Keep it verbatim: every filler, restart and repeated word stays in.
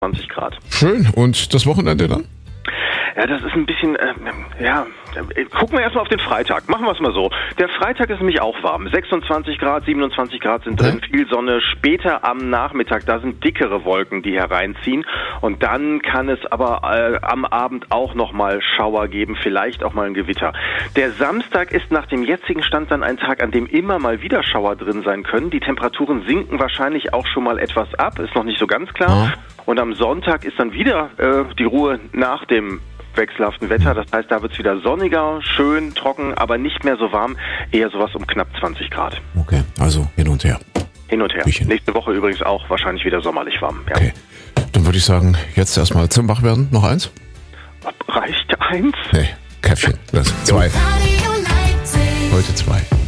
zwanzig Grad. Schön. Und das Wochenende dann? Ja, das ist ein bisschen, äh, ja, gucken wir erstmal auf den Freitag. Machen wir es mal so. Der Freitag ist nämlich auch warm. sechsundzwanzig Grad, siebenundzwanzig Grad sind drin, viel Sonne. Später am Nachmittag, da sind dickere Wolken, die hereinziehen. Und dann kann es aber äh, am Abend auch nochmal Schauer geben, vielleicht auch mal ein Gewitter. Der Samstag ist nach dem jetzigen Stand dann ein Tag, an dem immer mal wieder Schauer drin sein können. Die Temperaturen sinken wahrscheinlich auch schon mal etwas ab, ist noch nicht so ganz klar. Ja. Und am Sonntag ist dann wieder äh, die Ruhe nach dem wechselhaften Wetter. Das heißt, da wird es wieder sonniger, schön, trocken, aber nicht mehr so warm. Eher sowas um knapp zwanzig Grad. Okay, also hin und her. Hin und her. Bisschen. Nächste Woche übrigens auch wahrscheinlich wieder sommerlich warm. Ja. Okay, dann würde ich sagen, jetzt erstmal zum Wachwerden. Noch eins? Reicht eins? Nee, Käffchen. Das zwei. Heute zwei.